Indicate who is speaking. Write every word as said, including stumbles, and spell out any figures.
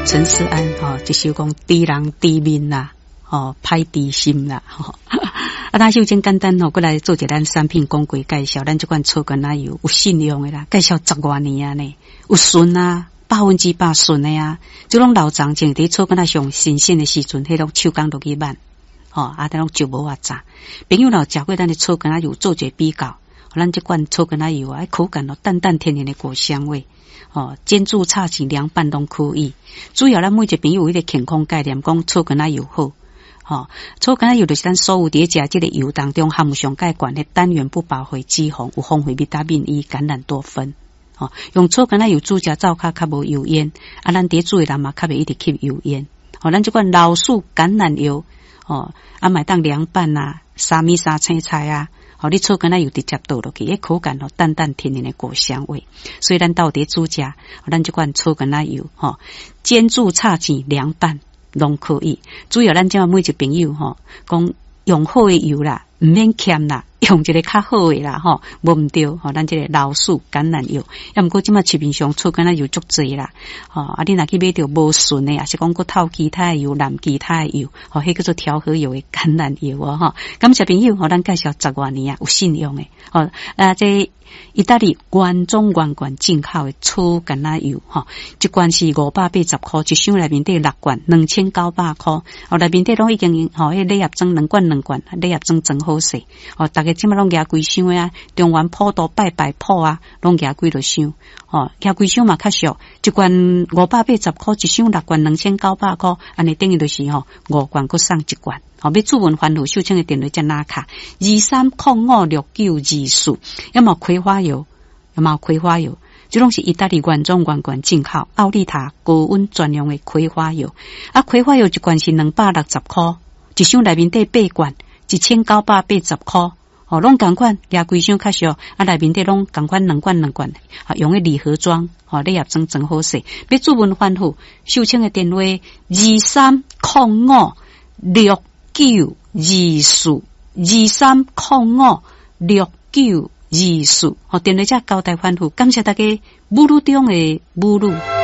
Speaker 1: 陈思安吼，一首讲知人知面啦，吼歹知心啦，吼。啊，咱首先简单吼，过来做一咱产品讲过介绍，咱这款草根奶油有信用的啦，介绍十多年啊呢，有顺啊，百分之百顺的啊，即种老长前伫草根奶上新鲜的时阵，迄种手工落去慢，吼啊，迄种就无偌杂。朋友若食过咱的草根奶油做一比较，咱这款草根奶油啊，口感咯淡淡甜甜的果香味。哦，煎煮炒煮凉拌拢可以。主要咱每一个朋友有迄个健康概念，讲草根奶油好。哦，草根奶油就是咱所有伫食即个油当中含有上介悬的单元不饱和脂肪，有丰富维他命 E、橄榄多酚。哦，用草根奶油煮食灶较较无油烟，啊，咱伫煮的人嘛较袂一直吸油烟。哦，咱即款老树橄榄油，哦，啊，买当凉拌啊，沙米沙青菜啊。哦，你草根奶油直接倒落去，迄口感咯淡淡甜甜的果香味。所以咱到底煮食，咱这款草根奶油，吼、哦，煎煮炒煮凉拌拢可以。主要咱这每一个朋友吼，讲、哦、用好的油啦，唔免欠啦，用一个较好的啦，吼，无唔对，吼、哦，咱这个老树橄榄油，要毋过即马市面上草根奶油足济啦，吼、哦，啊，你若去买着无顺的，也是讲佫透其他的油、染其他的油，吼、哦，迄叫做调和油的橄榄油啊，吼，感谢朋友，吼、哦，咱介绍十多年啊，有信用的，吼、哦，啊，这意大利原装原罐进口的草根奶油，吼、哦，一罐是五百八十块，一箱内面得六罐，两千九百块，哦，内面得拢已经，吼、哦，迄礼盒装两罐两罐，礼盒装真好势，哦，大家即马拢举规箱啊，中原普渡拜拜铺啊，拢举几落箱，哦，举规箱嘛较俗，一罐五百八十块，一箱六罐两千九百块，安尼等于就是吼五罐搁送一罐。好，要注文欢呼秀清的电话在哪卡？二三零五六九二四，要么葵花油，要么葵花油，这拢是意大利原装原罐进口，奥利塔高温专用的葵花油。啊，葵花油一罐是两百六十块，一箱内面得八罐，一千九百八十块。哦，拢同款，亚规箱较俗，啊内面得拢同款两罐两罐，啊用的礼盒装，哦礼盒装真好势。要注文欢呼秀清的电话二三零五六。九二四二三零五六九二四，好，电话只交代欢呼，感谢大家母乳中的母乳。